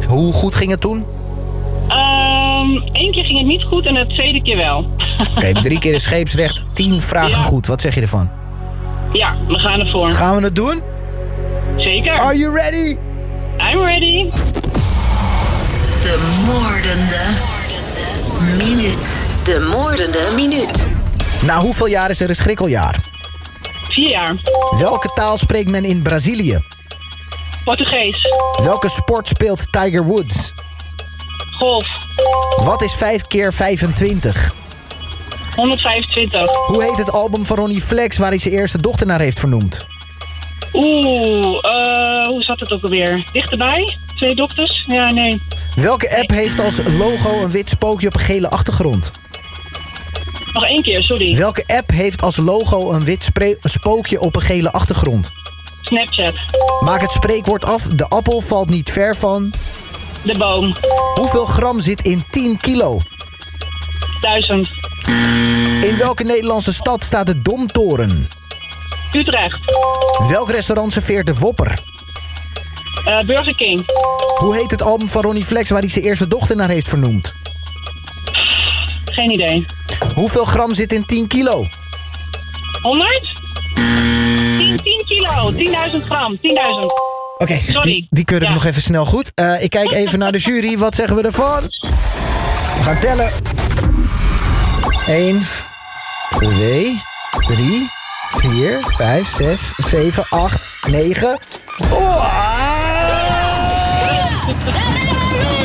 Hoe goed ging het toen? 1 keer ging het niet goed en de tweede keer wel. Oké, 3 keer de scheepsrecht, 10 vragen goed. Wat zeg je ervan? Ja, we gaan ervoor. Gaan we het doen? Zeker. Are you ready? I'm ready. De moordende minuut. De moordende minuut. Na hoeveel jaar is er een schrikkeljaar? 4 jaar. Welke taal spreekt men in Brazilië? Portugees. Welke sport speelt Tiger Woods? Golf. Wat is 5 keer 25? 125. Hoe heet het album van Ronnie Flex waar hij zijn eerste dochter naar heeft vernoemd? Hoe zat het ook alweer? Dichterbij? 2 dokters? Ja, nee. Welke app heeft als logo een wit spookje op een gele achtergrond? Nog 1 keer, sorry. Welke app heeft als logo een wit spookje op een gele achtergrond? Snapchat. Maak het spreekwoord af, de appel valt niet ver van... De boom. Hoeveel gram zit in 10 kilo? 1000. In welke Nederlandse stad staat de Domtoren? Utrecht. Welk restaurant serveert de Whopper? Burger King. Hoe heet het album van Ronnie Flex waar hij zijn eerste dochter naar heeft vernoemd? Geen idee. Hoeveel gram zit in 10 kilo? 100? 10 kilo. 10.000 gram. 10.000. Oké, Sorry. die keur ik Ja. nog even snel goed. Ik kijk even naar de jury. Wat zeggen we ervan? We gaan tellen. 1, 2, 3, 4, 5, 6, 7, 8, 9. Oh!